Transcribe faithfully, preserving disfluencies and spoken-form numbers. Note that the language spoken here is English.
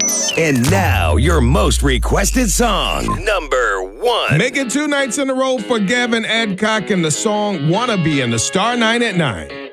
And now, your most requested song, number one. Make it two nights in a row for Gavin Adcock and the song Wanna Be in the Star nine at nine.